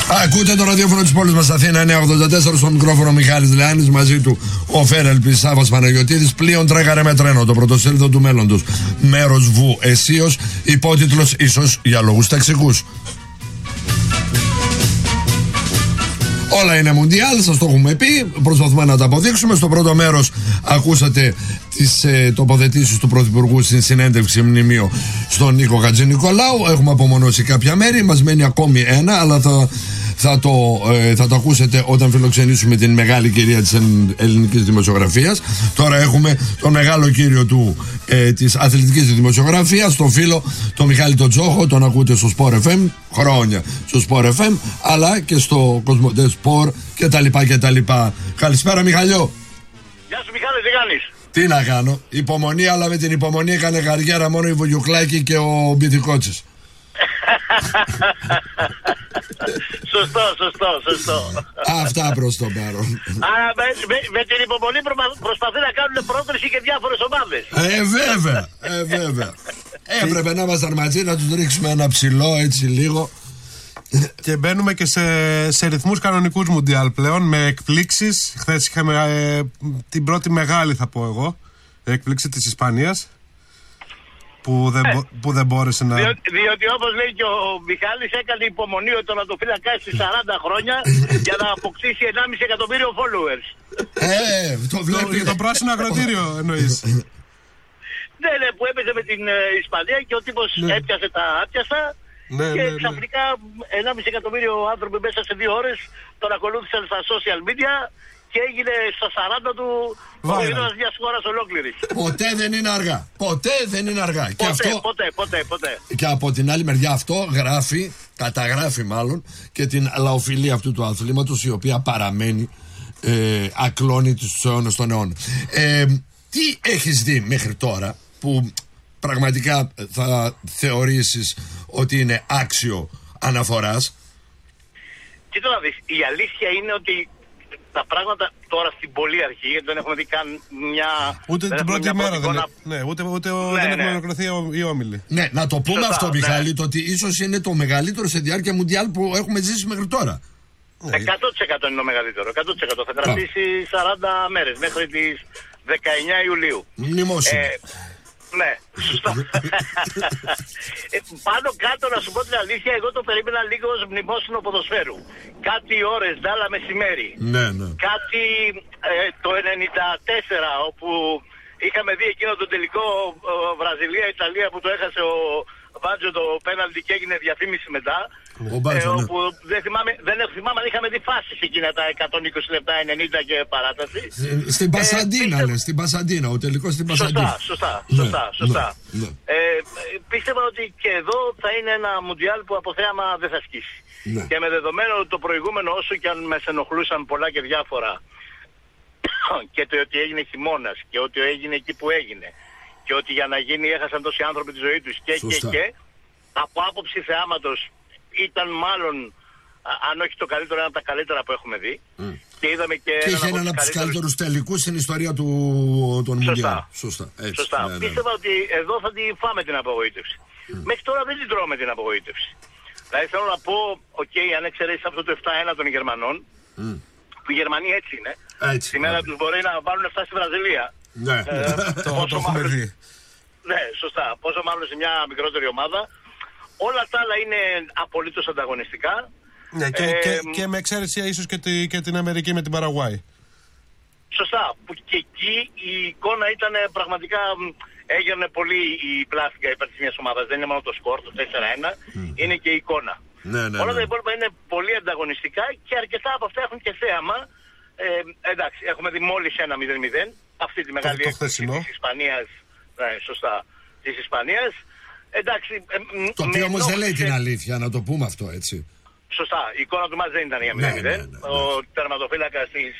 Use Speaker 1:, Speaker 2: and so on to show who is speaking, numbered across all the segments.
Speaker 1: Ακούτε το ραδιόφωνο της πόλης μας Αθήνα 984, στο μικρόφωνο Μιχάλης Λεάνης, μαζί του ο Φέρελπης Σάββας Παναγιωτίδης. Πλοίον τρέχαρε με τρένο, το πρωτοσέλιδο του μέλλοντος. Μέρος Βου Εσίος, υπότιτλος ίσως για λόγους ταξικούς. Όλα είναι μουντιάλ, σας το έχουμε πει. Προσπαθούμε να τα αποδείξουμε. Στο πρώτο μέρος ακούσατε τις τοποθετήσεις του Πρωθυπουργού στην συνέντευξη μνημείο στον Νίκο Χατζηνικολάου. Έχουμε απομονώσει κάποια μέρη. Μας μένει ακόμη ένα, αλλά θα το ακούσετε όταν φιλοξενήσουμε την μεγάλη κυρία της ελληνικής δημοσιογραφίας. Τώρα έχουμε τον μεγάλο κύριο της αθλητικής δημοσιογραφίας, τον φίλο τον Μιχάλη τον Τζόχο. Τον ακούτε στο Sport FM χρόνια, στο Sport FM, αλλά και στο Κοσμοτέ Sport κτλ. Καλησπέρα Μιχαλιό.
Speaker 2: Γεια σου Μιχάλη, τι κάνεις?
Speaker 1: Τι να κάνω, υπομονή, αλλά με την υπομονή έκανε γαριέρα μόνο η Βουγιουκλάκη και ο Μπιθικότσης.
Speaker 2: Σωστό.
Speaker 1: Αυτά προς το παρόν.
Speaker 2: Άρα με την υπομονή προσπαθεί να κάνουν πρόκριση και διάφορες ομάδες.
Speaker 1: Βέβαια. Έπρεπε να ήμασταν μαζί, να τους ρίξουμε ένα ψηλό έτσι λίγο.
Speaker 3: Και μπαίνουμε και σε ρυθμούς κανονικούς μουντιάλ πλέον, με εκπλήξεις. Χθες είχαμε την πρώτη μεγάλη, θα πω εγώ, εκπλήξη της Ισπανίας, που δεν μπόρεσε να...
Speaker 2: Διότι όπως λέει και ο Μιχάλης, έκανε υπομονή ο τερματοφύλακας στις 40 χρόνια για να αποκτήσει 1,5 εκατομμύριο followers.
Speaker 1: Το βλέπει.
Speaker 3: Για το πράσινο ακροτήριο εννοείς.
Speaker 2: Ναι, που έπαιζε με την Ισπανία και ο τύπος έπιασε τα άπιασα. Και ξαφνικά 1,5 εκατομμύριο άνθρωποι μέσα σε 2 ώρες τον ακολούθησαν στα social media και έγινε στα 40 του ο ήρωας μιας χώρας ολόκληρης.
Speaker 1: Ποτέ δεν είναι αργά.
Speaker 2: Ποτέ.
Speaker 1: Και από την άλλη μεριά αυτό καταγράφει μάλλον και την λαοφιλία αυτού του αθλήματος, η οποία παραμένει ακλόνητη στους αιώνες των αιώνων. Τι έχεις δει μέχρι τώρα που πραγματικά θα θεωρήσεις ότι είναι άξιο αναφοράς?
Speaker 2: Κοίτα να δεις, η αλήθεια είναι ότι τα πράγματα τώρα στην πολύ αρχή, γιατί δεν έχουμε δει καν μια...
Speaker 3: Ούτε την πρώτη μέρα δεν έχουμε ολοκληρωθεί οι όμιλοι.
Speaker 1: Ναι, να το πούμε αυτό Μιχάλη, το ότι ίσως είναι το μεγαλύτερο σε διάρκεια μουντιάλ που έχουμε ζήσει μέχρι τώρα.
Speaker 2: 100% είναι το μεγαλύτερο, 100%. Θα κρατήσει 40 μέρες μέχρι τις 19 Ιουλίου.
Speaker 1: Μνημόσυνο.
Speaker 2: Ναι, σωστά. Πάνω κάτω, να σου πω την αλήθεια, εγώ το περίμενα λίγο ως μνημόσυνο ποδοσφαίρου. Κάτι ώρες, ντάλα μεσημέρι.
Speaker 1: Ναι.
Speaker 2: Κάτι το 94, όπου είχαμε δει εκείνο το τελικό Βραζιλία-Ιταλία που το έχασε ο Βάτζο το πέναλτι και έγινε διαφήμιση μετά. Όπου δεν θυμάμαι αν είχαμε δει φάσεις εκείνα τα 120 λεπτά, 90 και παράταση.
Speaker 1: Στην Πασαντίνα, στην Πασαντίνα, ο τελικός στην Πασαντίνα.
Speaker 2: Σωστά. Πίστευα ότι και εδώ θα είναι ένα μουντιάλ που από θέαμα δεν θα σκίσει. Ναι. Και με δεδομένο το προηγούμενο, όσο και αν με ενοχλούσαν πολλά και διάφορα, και το ότι έγινε χειμώνας και ότι έγινε εκεί που έγινε, και ότι για να γίνει έχασαν τόσοι άνθρωποι τη ζωή τους και από άποψη θεάματος ήταν μάλλον, αν όχι το καλύτερο, ένα από τα καλύτερα που έχουμε δει. Και είδαμε και
Speaker 1: έναν από τους καλύτερους τελικούς στην ιστορία των Μουντιάλ. Σωστά.
Speaker 2: Ναι. Πίστευα ότι εδώ θα τη φάμε την απογοήτευση. Μέχρι τώρα δεν την τρώμε την απογοήτευση. Δηλαδή θέλω να πω, αν εξαιρέσεις αυτό το 7-1 των Γερμανών, που οι Γερμανοί έτσι είναι, τη μέρα τους μπορεί να βάλουν 7 στη Βραζιλία.
Speaker 1: Ναι,
Speaker 3: το έχουμε δει.
Speaker 2: Ναι, σωστά. Πόσο μάλλον σε μια μικρότερη ομάδα. Όλα τα άλλα είναι απολύτως ανταγωνιστικά.
Speaker 3: Ναι, και με εξαίρεση ίσως και την Αμερική με την Παραγουάη.
Speaker 2: Σωστά. Που και εκεί η εικόνα ήταν πραγματικά, έγινε πολύ η πλάστικα υπέρ της μιας ομάδας. Δεν είναι μόνο το σκορ, το 4-1, είναι και η εικόνα.
Speaker 1: Ναι.
Speaker 2: Όλα τα υπόλοιπα είναι πολύ ανταγωνιστικά και αρκετά από αυτά έχουν και θέαμα. Εντάξει, έχουμε δει μόλις ένα 0-0. Αυτή τη μεγάλη έκπληξη της Ισπανίας. Ναι, σωστά. Της Ισπανίας. Εντάξει,
Speaker 1: το οποίο όμως δεν λέει την αλήθεια, να το πούμε αυτό έτσι.
Speaker 2: Σωστά, η εικόνα του μας δεν ήταν για 0-0. Ναι. Ο τερματοφύλακας της...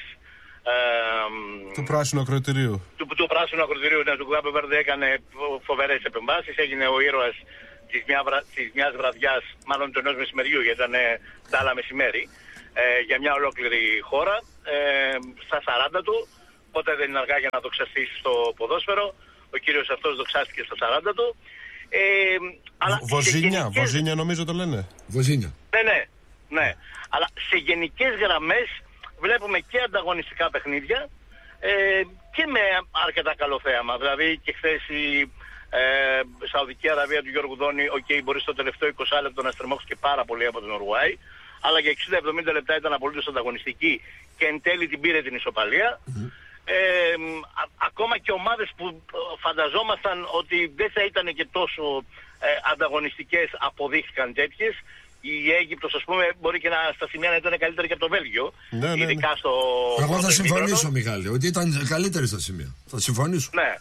Speaker 3: του πράσινου ακροτηρίου.
Speaker 2: Του πράσινου ακροτηρίου, του Γκάμπε Βέρντε έκανε φοβερές επεμβάσεις. Έγινε ο ήρωας της μιας βραδιάς, μάλλον του ενός μεσημεριού, γιατί ήταν τα άλλα μεσημέρι, για μια ολόκληρη χώρα, στα 40 του. Οπότε δεν είναι αργά για να δοξαστήσει στο ποδόσφαιρο. Ο κύριος αυτός δοξάστηκε στα 40 του.
Speaker 3: Βοζίνια νομίζω το λένε.
Speaker 1: Βοζίνια.
Speaker 2: Ναι. Αλλά σε γενικές γραμμές βλέπουμε και ανταγωνιστικά παιχνίδια και με αρκετά καλό θέαμα. Δηλαδή και χθες η Σαουδική Αραβία του Γιώργου Δόνη, μπορεί στο τελευταίο 20 λεπτό να στριμώξει και πάρα πολύ από την Ουρουγουάη, αλλά για 60-70 λεπτά ήταν απολύτως ανταγωνιστική και εν τέλει την πήρε την ισοπαλία. Ακόμα και ομάδες που φανταζόμασταν ότι δεν θα ήταν και τόσο ανταγωνιστικές αποδείχθηκαν τέτοιες. Η Αίγυπτος, ας πούμε, μπορεί και στα σημεία να ήταν καλύτερη και από το Βέλγιο. Ειδικά στο.
Speaker 1: Εγώ θα συμφωνήσω, Μιχάλη, ότι ήταν καλύτερη στα σημεία. Θα συμφωνήσω.
Speaker 2: Ναι.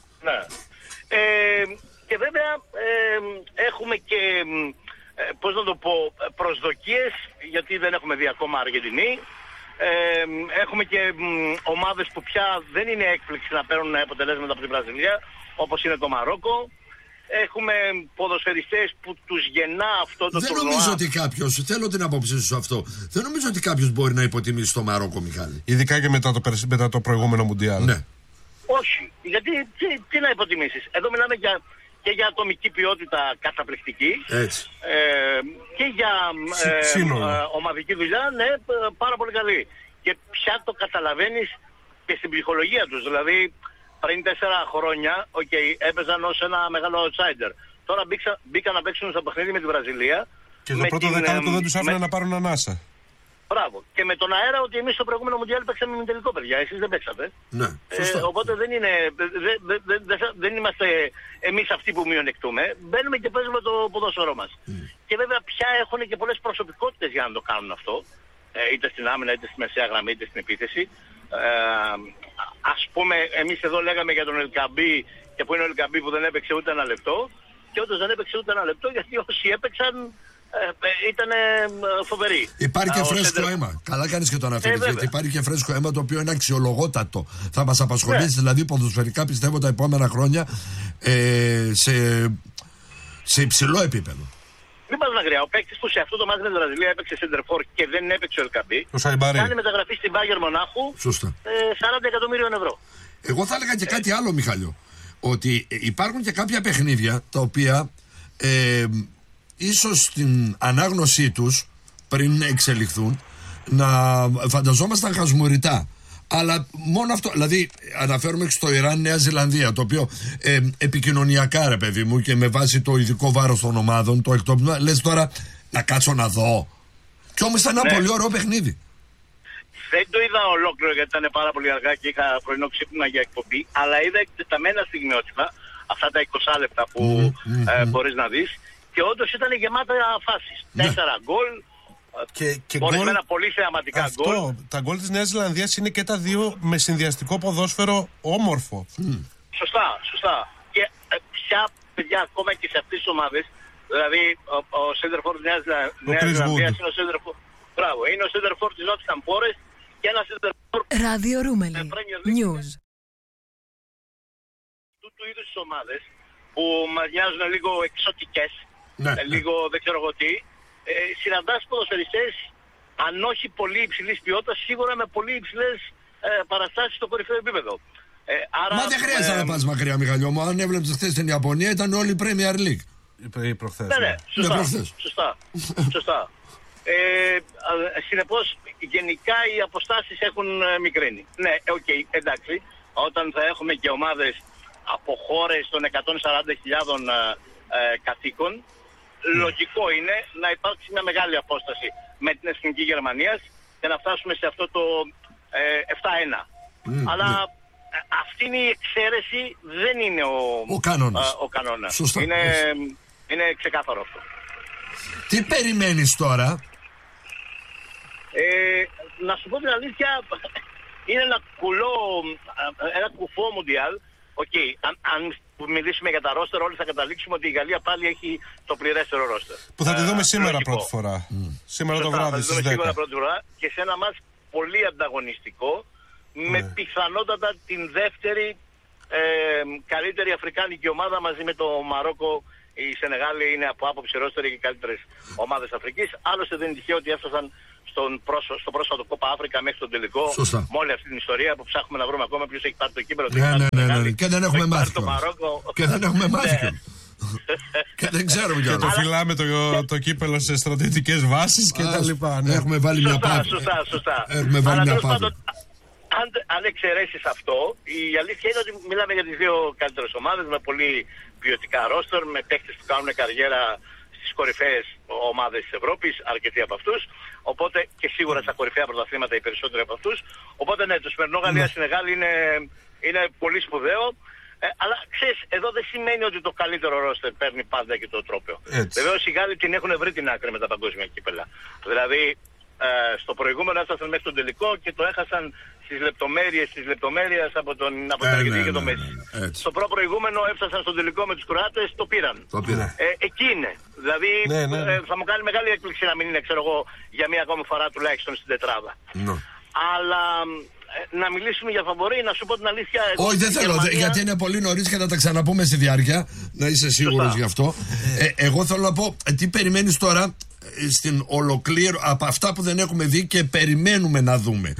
Speaker 2: Και βέβαια έχουμε και, πώς να το πω, προσδοκίες, γιατί δεν έχουμε δει ακόμα Αργεντινή. Έχουμε και ομάδες που πια δεν είναι έκπληξη να παίρνουν αποτελέσματα από την Βραζιλία, όπως είναι το Μαρόκο. Έχουμε ποδοσφαιριστές που τους γεννά αυτό το τουρνουά.
Speaker 1: Δεν νομίζω ότι κάποιος, θέλω την άποψή σου αυτό, δεν νομίζω ότι κάποιος μπορεί να υποτιμήσει το Μαρόκο, Μιχάλη.
Speaker 3: Ειδικά και μετά το προηγούμενο Μουντιάλ.
Speaker 1: Ναι.
Speaker 2: Όχι, γιατί τι να υποτιμήσεις. Εδώ μιλάμε και για ατομική ποιότητα καταπληκτική.
Speaker 1: Έτσι.
Speaker 2: Και για ομαδική δουλειά, ναι, πάρα πολύ καλή. Και πια το καταλαβαίνεις και στην ψυχολογία τους. Δηλαδή, πριν 4 χρόνια, έπαιζαν ως ένα μεγάλο outsider. Τώρα μπήκαν να παίξουν στο παιχνίδι με τη Βραζιλία.
Speaker 3: Και το πρώτο δεκάλεπτο δεν τους άφηνε να πάρουν ανάσα.
Speaker 2: Μπράβο. Και με τον αέρα ότι εμείς στο προηγούμενο Μουντιάλ παίξαμε με τελικό, παιδιά. Εσείς δεν παίξατε.
Speaker 1: Ναι,
Speaker 2: οπότε δεν είμαστε εμείς αυτοί που μειονεκτούμε. Μπαίνουμε και παίζουμε το ποδόσφαιρό μας. Και βέβαια πια έχουν και πολλές προσωπικότητες για να το κάνουν αυτό. Είτε στην άμυνα, είτε στη μεσαία γραμμή, είτε στην επίθεση. Ας πούμε, εμείς εδώ λέγαμε για τον Ελκαμπή, και που είναι ο Ελκαμπή που δεν έπαιξε ούτε ένα λεπτό. Και όντως δεν έπαιξε ούτε ένα λεπτό, γιατί όσοι έπαιξαν ήταν φοβεροί.
Speaker 1: Υπάρχει και φρέσκο αίμα. Καλά κάνεις και το αναφέρεις, γιατί υπάρχει και φρέσκο αίμα το οποίο είναι αξιολογότατο. Θα μας απασχολήσει δηλαδή ποδοσφαιρικά, πιστεύω, τα επόμενα χρόνια σε υψηλό επίπεδο.
Speaker 2: Μην πας μακριά. Ο παίκτης που σε αυτό το μάτι με τη Βραζιλία έπαιξε center for και δεν έπαιξε ο Ελκαμπή, κάνει μεταγραφή στην Bayern Μονάχου 40 εκατομμύριων ευρώ.
Speaker 1: Εγώ θα έλεγα και κάτι άλλο, Μιχάλιο. Ότι υπάρχουν και κάποια παιχνίδια τα οποία ίσως στην ανάγνωσή τους πριν εξελιχθούν να φανταζόμασταν χασμουριτά. Αλλά μόνο αυτό, δηλαδή αναφέρομαι και στο Ιράν, Νέα Ζηλανδία, το οποίο επικοινωνιακά, ρε παιδί μου, και με βάση το ειδικό βάρος των ομάδων, το εκτόπισμα, λες τώρα να κάτσω να δω. Κι όμως ήταν ένα πολύ ωραίο παιχνίδι.
Speaker 2: Δεν το είδα ολόκληρο γιατί ήταν πάρα πολύ αργά και είχα πρωινό ξύπνημα για εκπομπή, αλλά είδα εκτεταμένα στιγμιότυπα, αυτά τα 20 λεπτά που μπορείς να δεις, και όντως ήταν γεμάτα φάσεις. 4 γκολ.
Speaker 3: Και
Speaker 2: γκολ, ένα πολύ θεαματικά γκολ.
Speaker 3: Τα γκολ της Νέας Ζηλανδίας είναι και τα δύο με συνδυαστικό ποδόσφαιρο όμορφο.
Speaker 2: Σωστά. Και πια, παιδιά, ακόμα και σε αυτές τις ομάδες, δηλαδή ο Σέντερφορ της Νέας Ζηλανδίας είναι ο Σέντερφορ. Μπράβο, είναι ο Σέντερφορ της Νότιχαμ Φορεστ και ένα Σέντερφορ.
Speaker 4: Ράδιο Ρούμελι. News.
Speaker 2: Του είδους τις ομάδες που μας μοιάζουν λίγο εξωτικές, λίγο δεν ξέρω εγώ τι. Συναντάς ποδοσφαιριστές, αν όχι πολύ υψηλής ποιότητας, σίγουρα με πολύ υψηλές παραστάσεις στο κορυφαίο επίπεδο.
Speaker 1: Μα δεν χρειάζεται να πας μακριά, Μιχαλιό μου. Αν έβλεπες χθες την Ιαπωνία, ήταν όλη η Premier League.
Speaker 2: Ναι, σωστά. Συνεπώς, γενικά οι αποστάσεις έχουν μικρύνει. Ναι, εντάξει. Όταν θα έχουμε και ομάδες από χώρες των 140.000 κατοίκων, λογικό είναι να υπάρξει μια μεγάλη απόσταση με την Εθνική Γερμανίας και να φτάσουμε σε αυτό το 7-1. Αλλά αυτή είναι η εξαίρεση, δεν είναι ο κανόνας. Είναι ξεκάθαρο αυτό.
Speaker 1: Τι περιμένεις τώρα?
Speaker 2: Να σου πω την αλήθεια, είναι ένα κουφό Μουντιάλ. Αν μιλήσουμε για τα ρόστερ, όλοι θα καταλήξουμε ότι η Γαλλία πάλι έχει το πληρέστερο ρόστερ.
Speaker 3: Που θα τη δούμε σήμερα πρώτη φορά. Σήμερα το βράδυ στις 10.
Speaker 2: Σήμερα πρώτη φορά και σε ένα μάτς πολύ ανταγωνιστικό, με πιθανότατα την δεύτερη καλύτερη αφρικάνικη ομάδα μαζί με το Μαρόκο. Η Σενεγάλη είναι από άποψη ρόστερ και οι καλύτερες ομάδες Αφρικής. Άλλωστε δεν είναι τυχαίο ότι έφτασαν στο πρόσφατο Κόπα Αφρικα μέχρι τον τελικό. Με όλη αυτή την ιστορία που ψάχνουμε να βρούμε ακόμα ποιος έχει πάρει το κύπελλο.
Speaker 1: Ναι. Και δεν έχουμε μάθει.
Speaker 2: Το Μαρόκο.
Speaker 1: Και δεν έχουμε μάθει. Και δεν ξέρουμε κι άλλο.
Speaker 3: Και το φυλάμε το κύπελο σε στρατιωτικές βάσεις και τα λοιπά. Ναι.
Speaker 1: Έχουμε βάλει μια παύλα.
Speaker 2: Σωστά.
Speaker 1: Έχουμε βάλει μια παύλα.
Speaker 2: Αν εξαιρέσεις αυτό, η αλήθεια είναι ότι μιλάμε για τις δύο καλύτερες ομάδες με πολύ ποιοτικά ρόστερ, με παίκτες που κάνουν καριέρα στις κορυφαίες ομάδες της Ευρώπης, αρκετοί από αυτούς. Οπότε και σίγουρα στα κορυφαία πρωταθλήματα οι περισσότεροι από αυτούς. Οπότε ναι, το σημερινό Γαλλία-Σενεγάλ είναι πολύ σπουδαίο. Αλλά ξέρεις, εδώ δεν σημαίνει ότι το καλύτερο ρόστερ παίρνει πάντα και το τρόπαιο. Βεβαίως οι Γάλλοι την έχουν βρει την άκρη με τα παγκόσμια κύπελα. Δηλαδή στο προηγούμενο έφτασαν μέχρι τον τελικό και το έχασαν στις λεπτομέρειες από την Αργεντινή και το Μέση. Στο προηγούμενο έφτασαν στον τελικό με τους Κροάτες, το πήραν. Εκεί είναι. Δηλαδή θα μου κάνει μεγάλη έκπληξη να μην είναι, ξέρω εγώ, για μία ακόμη φορά τουλάχιστον στην τετράδα. Αλλά να μιλήσουμε για φαβορί, να σου πω την αλήθεια.
Speaker 1: Όχι, δεν θέλω, γιατί είναι πολύ νωρίς και θα τα ξαναπούμε στη διάρκεια. Να είσαι σίγουρος γι' αυτό. Εγώ θέλω να πω, τι περιμένεις τώρα στην ολοκλήρω από αυτά που δεν έχουμε δει και περιμένουμε να δούμε.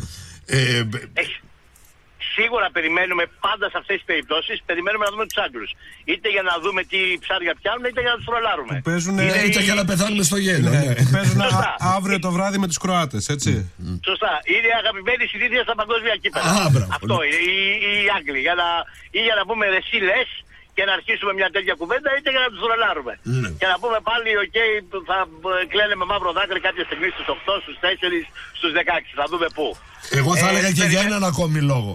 Speaker 2: Σίγουρα περιμένουμε πάντα σε αυτές τις περιπτώσεις, περιμένουμε να δούμε τους Άγγλους. Είτε για να δούμε τι ψάρια πιάνουν, είτε για να τους τρολάρουμε.
Speaker 1: Είτε για να πεθάνουμε στο γέλιο.
Speaker 3: Παίζουν αύριο το βράδυ με τους Κροάτες, έτσι.
Speaker 2: Σωστά. Είναι αγαπημένοι συνήθεια στα παγκόσμια κύπελα. Αυτό είναι. Οι Άγγλοι. Ή για να πούμε εσύ λες και να αρχίσουμε μια τέτοια κουβέντα, είτε για να τους τρολάρουμε. Και να πούμε πάλι, θα κλαίνε με μαύρο δάκρυ κάποια στιγμή στους 8, στους 4, στους 16. Θα δούμε πού.
Speaker 1: Εγώ θα έλεγα και για έναν ακόμη λόγο.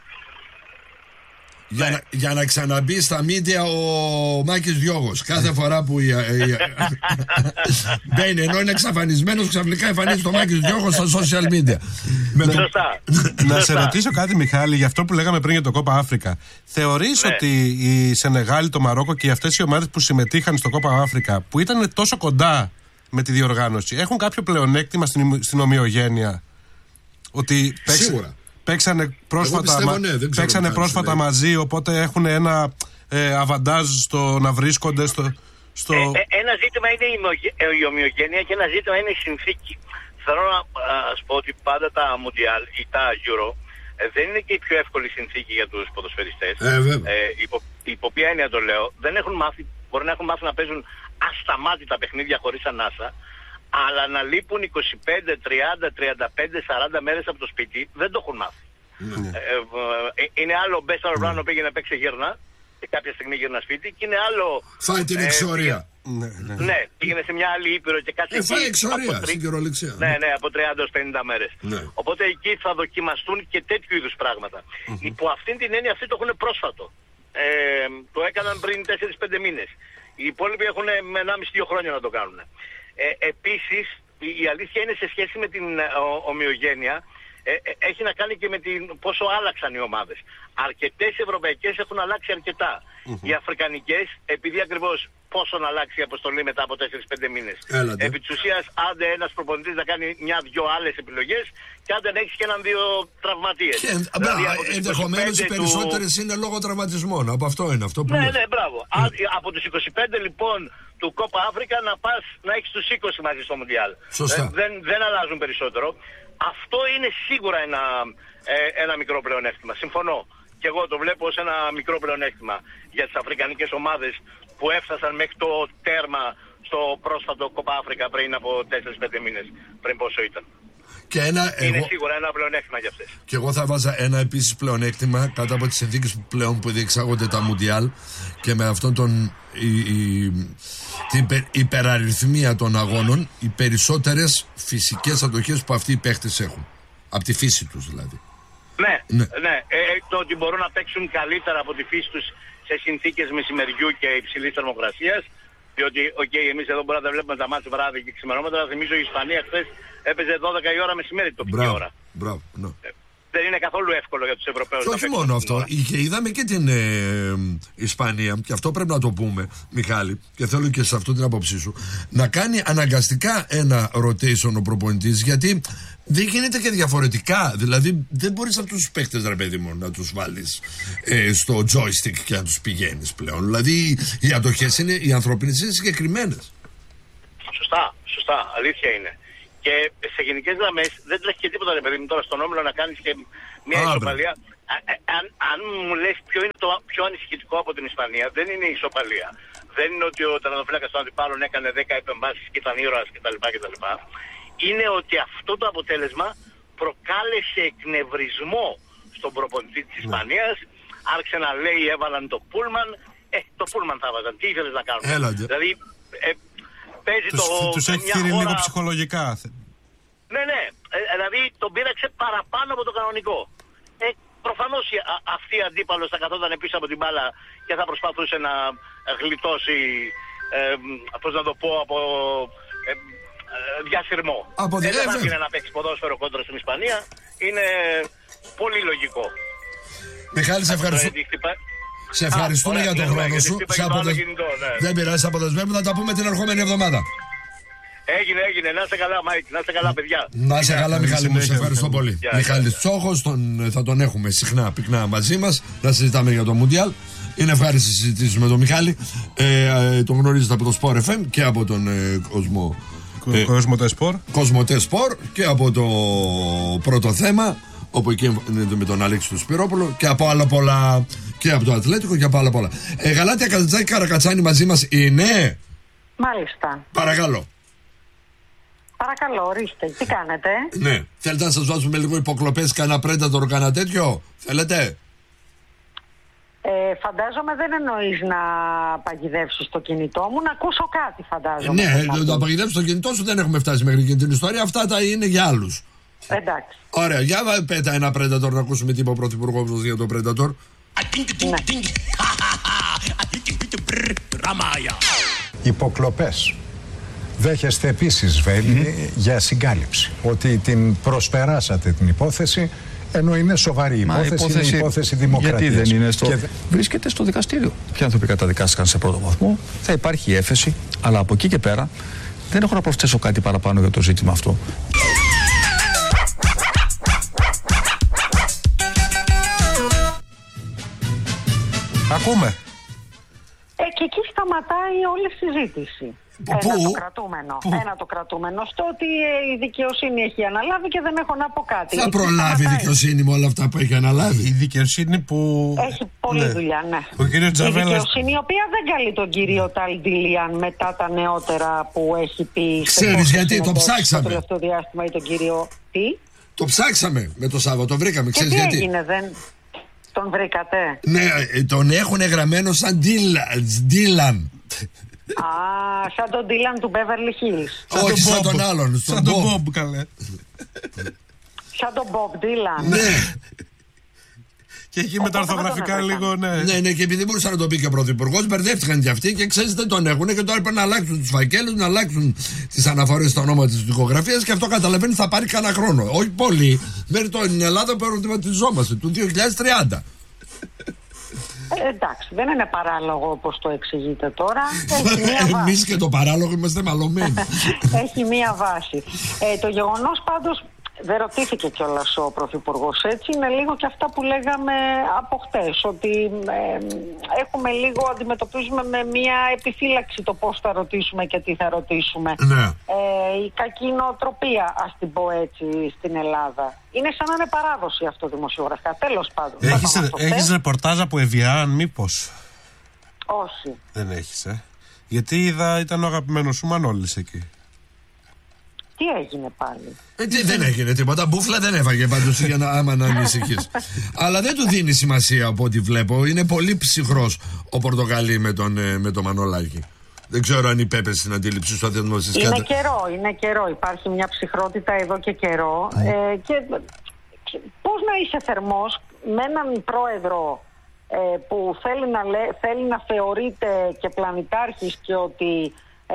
Speaker 1: Για να ξαναμπεί στα μίντια ο Μάκης Διώγος. Κάθε φορά που μπαίνει, ενώ είναι εξαφανισμένος, ξαφνικά εμφανίζεται ο Μάκης Διώγος στα social media.
Speaker 3: Να σε ρωτήσω κάτι, Μιχάλη, για αυτό που λέγαμε πριν για το Κόπα Αφρικα. Θεωρείς ότι η Σενεγάλη, το Μαρόκο και αυτές οι ομάδες που συμμετείχαν στο Κόπα Αφρικα, που ήταν τόσο κοντά με τη διοργάνωση, έχουν κάποιο πλεονέκτημα στην ομοιογένεια? Ότι παίξανε πρόσφατα μαζί, οπότε έχουν ένα αβαντάζ στο να βρίσκονται στο...
Speaker 2: Ένα ζήτημα είναι η ομοιογένεια και ένα ζήτημα είναι η συνθήκη. Θέλω να σου πω ότι πάντα τα Mundial ή τα Euro δεν είναι και η πιο εύκολη συνθήκη για τους ποδοσφαιριστές. Υπό ποια έννοια το λέω? Μπορεί να έχουν μάθει να παίζουν ασταμάτητα παιχνίδια χωρίς ανάσα, αλλά να λείπουν 25, 30, 35, 40 μέρες από το σπίτι δεν το έχουν μάθει. Είναι άλλο best all round που πήγε να παίξει γύρνα και κάποια στιγμή γύρνα σπίτι, και είναι άλλο
Speaker 1: φάει την εξορία.
Speaker 2: Ναι, πήγαινε σε μια άλλη ήπειρο και κάτι
Speaker 1: φάει εξορία στην κυριολεξία.
Speaker 2: Ναι, από 30 έως 50 μέρες. Οπότε εκεί θα δοκιμαστούν και τέτοιου είδους πράγματα. Υπό αυτήν την έννοια αυτοί το έχουν πρόσφατο. Το έκαναν πριν 4-5 μήνες. Οι υπόλοιποι έχουν με 1,5-2 χρόνια να το κάνουν. Επίσης, η αλήθεια είναι σε σχέση με την ομοιογένεια, έχει να κάνει και με πόσο άλλαξαν οι ομάδες. Αρκετές ευρωπαϊκές έχουν αλλάξει αρκετά. Οι αφρικανικές, επειδή ακριβώς πόσο να αλλάξει η αποστολή μετά από 4-5 μήνες. Επί της ουσίας, άντε ένας προπονητής να κάνει μια-δυο άλλες επιλογές και άντε να έχεις και έναν-δύο τραυματίες.
Speaker 1: Δηλαδή, ενδεχομένως οι περισσότερες είναι λόγω τραυματισμών. Από αυτό είναι αυτό που
Speaker 2: ναι, μπράβο. Από τους 25 λοιπόν του Κόπα Αφρικα να πας να έχεις τους 20 μαζί στο Μουντιάλ. Δεν αλλάζουν περισσότερο. Αυτό είναι σίγουρα ένα μικρό πλεονέκτημα. Συμφωνώ. Και εγώ το βλέπω ως ένα μικρό πλεονέκτημα για τις αφρικανικές ομάδες που έφτασαν μέχρι το τέρμα στο πρόσφατο Κόπα Αφρικα πριν από 4-5 μήνες. Πριν πόσο ήταν. Είναι σίγουρα ένα πλεονέκτημα για αυτές.
Speaker 1: Και εγώ θα βάζα ένα επίσης πλεονέκτημα κάτω από τις συνθήκες που πλέον που διεξάγονται τα Μουντιάλ και με αυτόν την υπεραριθμία των αγώνων, οι περισσότερες φυσικές αντοχές που αυτοί οι παίχτες έχουν. Από τη φύση τους δηλαδή.
Speaker 2: Ναι. Το ότι μπορούν να παίξουν καλύτερα από τη φύση τους σε συνθήκες μεσημεριού και υψηλής θερμοκρασίας. Διότι, εμείς εδώ μπορούμε να τα βλέπουμε τα μάτια βράδυ και ξημερώματα. Θυμίζω η Ισπανία χθες έπαιζε 12 η ώρα μεσημέρι τοπική ώρα.
Speaker 1: Μπράβο.
Speaker 2: Δεν είναι καθόλου εύκολο για τους Ευρωπαίους.
Speaker 1: Και όχι μόνο αυτό. Είδαμε και την Ισπανία, και αυτό πρέπει να το πούμε, Μιχάλη, και θέλω και σε αυτό την άποψή σου, να κάνει αναγκαστικά ένα rotation ο προπονητής, γιατί δεν γίνεται και διαφορετικά. Δηλαδή, δεν μπορείς αυτούς τους παίκτες, ρε παιδί μου, να τους βάλεις στο joystick και να τους πηγαίνεις πλέον. Δηλαδή, οι αντοχές οι ανθρώπινες είναι συγκεκριμένες.
Speaker 2: Σωστά. Αλήθεια είναι. Και σε γενικές γραμμές δεν τρέχει και τίποτα, ρε παιδί μου, τώρα στον όμιλο να κάνεις και μια ισοπαλία. Αν μου λες ποιο είναι το πιο ανησυχητικό από την Ισπανία, δεν είναι η ισοπαλία. δεν είναι ότι ο τερματοφύλακας των αντιπάλων έκανε 10 επεμβάσεις και ήταν ήρωας κτλ. Είναι ότι αυτό το αποτέλεσμα προκάλεσε εκνευρισμό στον προπονητή της Ισπανίας. Άρχισε να λέει έβαλαν το πούλμαν. Το πούλμαν θα έβαζαν. Τι ήθελες να κάνουν? Δηλαδή παίζει
Speaker 3: τους έχει χειρεί λίγο ψυχολογικά.
Speaker 2: Ναι. Δηλαδή τον πήραξε παραπάνω από το κανονικό. Προφανώς αυτή η αντίπαλος θα καθόταν πίσω από την μπάλα και θα προσπαθούσε να γλιτώσει, πώς να το πω, από διασυρμό. Δεν θα αφήνει να παίξει ποδόσφαιρο κόντρα στην Ισπανία. Είναι πολύ λογικό.
Speaker 1: Μιχάλη, σε ευχαριστούμε για τον χρόνο σου. Δεν πειράζει, αποδεσμεύουμε. Θα τα πούμε την ερχόμενη εβδομάδα.
Speaker 2: Έγινε. Να είστε καλά, Μάικ. Να είστε καλά, παιδιά.
Speaker 1: Να είστε καλά, Μιχάλη μου. Σε ευχαριστώ πολύ. Μιχάλης Τσόχος, θα τον έχουμε συχνά πυκνά μαζί μας. Να συζητάμε για το Μουντιάλ. Είναι ευχάριστη συζητήσεις με τον Μιχάλη. Τον γνωρίζετε από το Sport FM και από τον Κοσμοτέ Sport και από το πρώτο θέμα, όπου εκεί είναι με τον Αλέξη του Σπυρόπουλο, και από άλλα πολλά, και από το Ατλέτικο και από άλλα πολλά. Γαλάτια Κατζάκη Καρακατσάνη μαζί μας είναι.
Speaker 5: Μάλιστα.
Speaker 1: Παρακαλώ,
Speaker 5: ορίστε. Τι κάνετε?
Speaker 1: Ναι. Θέλετε να σας βάζουμε λίγο υποκλοπές, κανένα Predator, κανένα τέτοιο? Θέλετε?
Speaker 5: Φαντάζομαι δεν εννοείς να παγιδεύσεις το κινητό μου, να ακούσω κάτι, φαντάζομαι.
Speaker 1: Ναι, να παγιδεύσεις το κινητό σου δεν έχουμε φτάσει μέχρι εκείνη την ιστορία. Αυτά τα είναι για άλλους.
Speaker 5: Εντάξει.
Speaker 1: Ωραία, για πέτα ένα Predator να ακούσουμε τι είπε ο πρωθυπουργός μας για το Predator.
Speaker 6: Υποκλοπές. Δέχεστε επίσης, Βέλη, για συγκάλυψη, ότι την προσπεράσατε την υπόθεση, ενώ είναι σοβαρή υπόθεση, είναι υπόθεση δημοκρατίας.
Speaker 7: Γιατί δεν είναι βρίσκεται στο δικαστήριο. Ποιοι άνθρωποι καταδικάστηκαν σε πρώτο βαθμό, θα υπάρχει έφεση, αλλά από εκεί και πέρα δεν έχω να προσθέσω κάτι παραπάνω για το ζήτημα αυτό.
Speaker 3: Ακούμε.
Speaker 5: Και εκεί σταματάει όλη η συζήτηση. Ένα το κρατούμενο στο ότι η δικαιοσύνη έχει αναλάβει και δεν έχω να πω κάτι.
Speaker 1: Θα προλάβει η δικαιοσύνη με όλα αυτά που έχει αναλάβει.
Speaker 3: Η δικαιοσύνη που
Speaker 5: έχει πολλή δουλειά, ναι.
Speaker 3: Ο κύριος Τζαβέλας...
Speaker 5: Η δικαιοσύνη η οποία δεν καλεί τον κύριο Ταλντιλιάν μετά τα νεότερα που έχει πει.
Speaker 1: Ξέρεις γιατί το ψάξαμε?
Speaker 5: Το τελευταίο διάστημα ή τον κύριο τι?
Speaker 1: Το ψάξαμε με το Σάββατο, το βρήκαμε.
Speaker 5: Ξέρεις γιατί? Έγινε, δεν... Τον βρήκατε?
Speaker 1: Ναι, τον έχουν γραμμένο σαν Ντίλαν.
Speaker 5: Σαν τον Ντίλαν του Beverly Hills.
Speaker 1: Όχι, σαν τον άλλον.
Speaker 3: Σαν τον Μπομπ, καλέ.
Speaker 5: Σαν τον Μπομπ Ντίλαν.
Speaker 1: Ναι.
Speaker 3: Και εκεί με τα ορθογραφικά λίγο, ναι.
Speaker 1: Ναι, και επειδή μπορούσε να το πει και ο πρωθυπουργός, μπερδεύτηκαν κι αυτοί και ξέρεις δεν τον έχουν και τώρα πρέπει να αλλάξουν τους φακέλους, να αλλάξουν τις αναφορές στα ονόματα της δικογραφίας και αυτό καταλαβαίνει θα πάρει κανένα χρόνο. Όχι πολύ, μέχρι την Ελλάδα που ερωτηματιζόμαστε, του 2030.
Speaker 5: Εντάξει, δεν είναι παράλογο όπως το εξηγείτε τώρα.
Speaker 1: Εμείς και το παράλογο είμαστε μαλωμένοι.
Speaker 5: Έχει μία βάση. Το γεγονός πάντως, δεν ρωτήθηκε κιόλας ο Πρωθυπουργός έτσι, είναι λίγο και αυτά που λέγαμε από χτες, ότι έχουμε λίγο, αντιμετωπίζουμε με μία επιφύλαξη το πώς θα ρωτήσουμε και τι θα ρωτήσουμε.
Speaker 1: Ναι.
Speaker 5: Η κακή νοοτροπία, ας την πω έτσι, στην Ελλάδα. Είναι σαν να είναι παράδοση αυτό δημοσιογραφικά. Τέλος πάντων.
Speaker 3: Έχεις ρεπορτάζ από Εβιάν, μήπως?
Speaker 5: Όχι.
Speaker 3: Δεν έχεις, Γιατί είδα, ήταν ο αγαπημένος σου Μανώλης εκεί.
Speaker 5: Τι έγινε πάλι?
Speaker 1: Δεν έγινε τίποτα. Μπούφλα δεν έφαγε πάντως για να άμα να ανησυχείς. Αλλά δεν του δίνει σημασία από ό,τι βλέπω. Είναι πολύ ψυχρός ο Πορτογαλί με τον Μανολάκη. Δεν ξέρω αν υπέπεσε στην αντίληψη σου.
Speaker 5: Είναι καιρό. Υπάρχει μια ψυχρότητα εδώ και καιρό. Και πώς να είσαι θερμός με έναν πρόεδρο που θέλει να θεωρείται και πλανητάρχης και ότι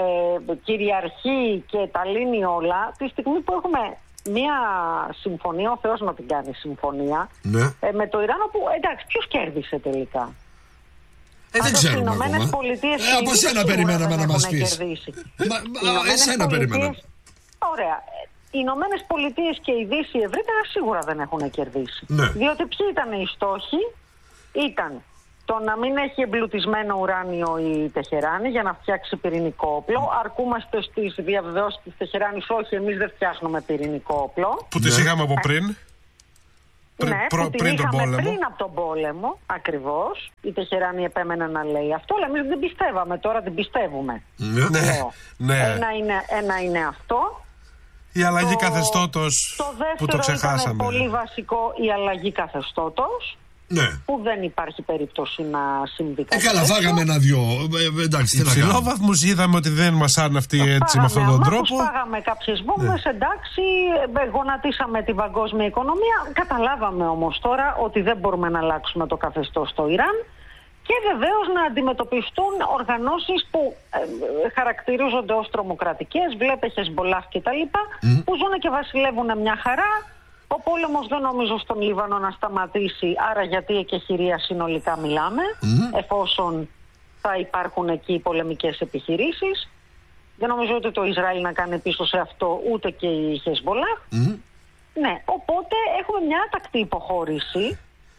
Speaker 5: κυριαρχεί και τα λύνει όλα, τη στιγμή που έχουμε μια συμφωνία, ο Θεός να την κάνει συμφωνία,
Speaker 1: ναι.
Speaker 5: Με το Ιράν, που εντάξει, ποιος κέρδισε τελικά?
Speaker 1: Δεν ξέρουμε ακόμα. Από σένα περιμέναμε να μας πεις. Εσένα περιμέναμε.
Speaker 5: Ωραία. Οι Ηνωμένες Πολιτείες και η Δύση ευρύτερα σίγουρα δεν έχουν κερδίσει.
Speaker 1: Ναι.
Speaker 5: Διότι ποιοι ήταν οι στόχοι? Ήταν το να μην έχει εμπλουτισμένο ουράνιο η Τεχεράνη για να φτιάξει πυρηνικό όπλο. Αρκούμαστε στις διαβεβαιώσεις της Τεχεράνης, όχι, εμείς δεν φτιάχνουμε πυρηνικό όπλο.
Speaker 3: Που τις είχαμε από πριν. πριν τον πόλεμο.
Speaker 5: Πριν από τον πόλεμο, ακριβώς. Η Τεχεράνη επέμενε να λέει αυτό, αλλά εμείς δεν πιστεύαμε, τώρα την πιστεύουμε.
Speaker 3: Ναι.
Speaker 5: Ένα είναι αυτό.
Speaker 3: Η αλλαγή καθεστώτος που το ξεχάσαμε.
Speaker 5: Το δεύτερο ήταν πολύ βασικό, η αλλαγή καθεστώτος.
Speaker 1: Ναι.
Speaker 5: Που δεν υπάρχει περίπτωση να συμβεί κάτι.
Speaker 1: Καλά, φάγαμε ένα-δυο. Εντάξει, τι να κάνουμε.
Speaker 3: Υψηλόβαθμους είδαμε ότι δεν μας άρουν αυτοί έτσι με αυτόν τον τρόπο.
Speaker 5: Φάγαμε κάποιες βόμβες, εντάξει, γονατίσαμε την παγκόσμια οικονομία. Καταλάβαμε όμως τώρα ότι δεν μπορούμε να αλλάξουμε το καθεστώς στο Ιράν. Και βεβαίως να αντιμετωπιστούν οργανώσεις που χαρακτηρίζονται ως τρομοκρατικές, βλέπε Χεσμπολάχ κτλ. Που ζουν και βασιλεύουν μια χαρά. Ο πόλεμος δεν νομίζω στον Λίβανο να σταματήσει, άρα γιατί εκεχηρία συνολικά μιλάμε, εφόσον θα υπάρχουν εκεί πολεμικές επιχειρήσεις. Δεν νομίζω ότι το Ισραήλ να κάνει πίσω σε αυτό, ούτε και η Χεσμπολάχ. Ναι, οπότε έχουμε μια άτακτη υποχώρηση,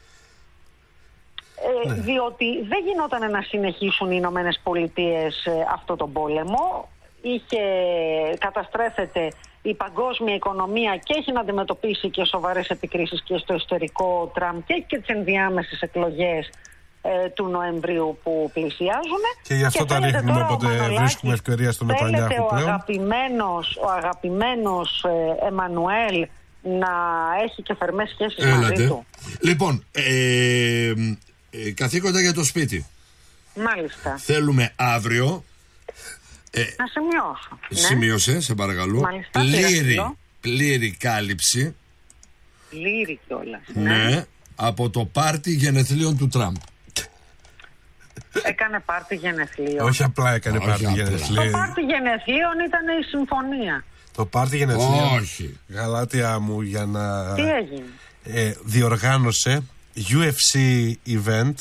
Speaker 5: διότι δεν γινόταν να συνεχίσουν οι Ηνωμένες Πολιτείες αυτό τον πόλεμο. Καταστρέφεται η παγκόσμια οικονομία και έχει να αντιμετωπίσει και σοβαρές επικρίσεις και στο εσωτερικό Τραμπ και τις ενδιάμεσες εκλογές του Νοεμβρίου που πλησιάζουν.
Speaker 3: Και γι' αυτό τα ρίχνουμε, οπότε βρίσκουμε ευκαιρία στο Νετανιάχου πλέον.
Speaker 5: Ο αγαπημένος Εμμανουέλ να έχει και θερμές σχέσεις μαζί του.
Speaker 1: Λοιπόν, καθήκοντα για το σπίτι.
Speaker 5: Μάλιστα.
Speaker 1: Θέλουμε αύριο.
Speaker 5: Να σημειώσω.
Speaker 1: Σημείωσε, σε παρακαλώ.
Speaker 5: Μάλιστα,
Speaker 1: πλήρη κάλυψη.
Speaker 5: Πλήρη κιόλας.
Speaker 1: Ναι, από το πάρτι γενεθλίων του Τραμπ.
Speaker 5: Έκανε πάρτι γενεθλίων.
Speaker 3: Όχι απλά έκανε πάρτι γενεθλίων.
Speaker 5: Το πάρτι γενεθλίων ήταν η συμφωνία.
Speaker 3: Το πάρτι γενεθλίων.
Speaker 1: Όχι.
Speaker 3: Γαλάτια μου, για να.
Speaker 5: Τι έγινε?
Speaker 3: Διοργάνωσε UFC event.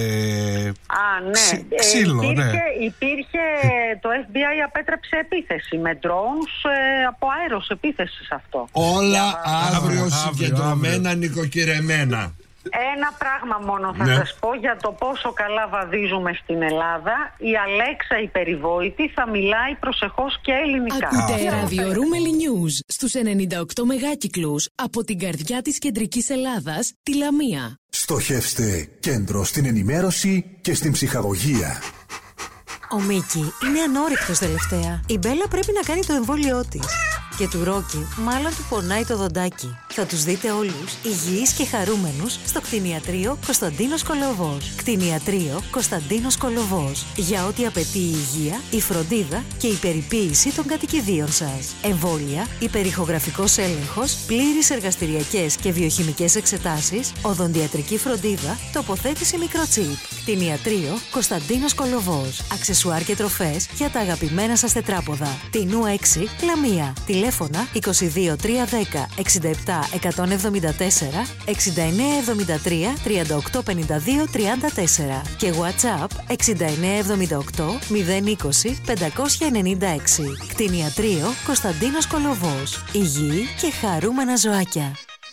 Speaker 5: Ναι.
Speaker 3: Ξύλο,
Speaker 5: υπήρχε το FBI απέτρεψε επίθεση με drones από αέρος επίθεση σε αυτό.
Speaker 1: Όλα αύριο συγκεντρωμένα, νοικοκυρεμένα.
Speaker 5: Ένα πράγμα μόνο θα σας πω για το πόσο καλά βαδίζουμε στην Ελλάδα. Η Αλέξα η περιβόητη θα μιλάει προσεχώς και ελληνικά.
Speaker 4: Ακούτε Radio Roomeli News στους 98 μεγάκυκλους από την καρδιά της κεντρικής Ελλάδας, τη Λαμία.
Speaker 8: Στοχεύστε κέντρο στην ενημέρωση και στην ψυχαγωγία.
Speaker 9: Ο Μίκη είναι ανόρυκτος τελευταία. Η Μπέλα πρέπει να κάνει το εμβόλιό της. Και του Ρόκι μάλλον του πονάει το δοντάκι. Θα τους δείτε όλους υγιείς και χαρούμενους στο κτηνιατρίο Κωνσταντίνος Κολοβός. Κτηνιατρίο Κωνσταντίνος Κολοβός. Για ό,τι απαιτεί η υγεία, η φροντίδα και η περιποίηση των κατοικιδίων σας. Εμβόλια, υπερηχογραφικός έλεγχος, πλήρεις εργαστηριακές και βιοχημικές εξετάσεις, οδοντιατρική φροντίδα, τοποθέτηση μικροτσίπ. Κτηνιατρίο Κωνσταντίνος Κολοβός. Αξεσουάρ και τροφές για τα αγαπημένα σας τετράποδα. Τινού 6, Λαμία. Τηλέφωνα 22 310 67 174 6973 38 52 34 και WhatsApp 6978 020 596. Κτηνιατρίο Κωνσταντίνος Κολοβός. Υγιή και χαρούμενα ζωάκια.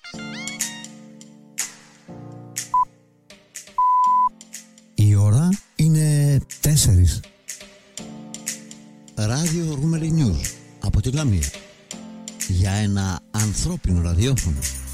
Speaker 10: Η ώρα είναι 4. Radio Roomeli News από τη Λαμία. Για ένα ανθρώπινο ραδιόφωνο.